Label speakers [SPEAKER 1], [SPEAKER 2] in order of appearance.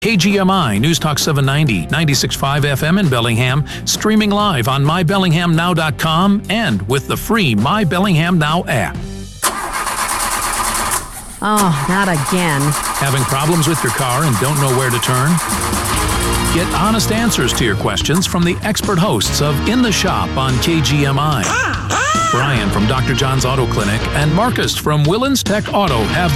[SPEAKER 1] KGMI News Talk 790, 96.5 FM in Bellingham, streaming live on mybellinghamnow.com and with the free My Bellingham Now app.
[SPEAKER 2] Oh, not again.
[SPEAKER 1] Having problems with your car and don't know where to turn? Get honest answers to your questions from the expert hosts of In the Shop on KGMI. Brian from Dr. John's Auto Clinic and Marcus from Willens Tech Auto have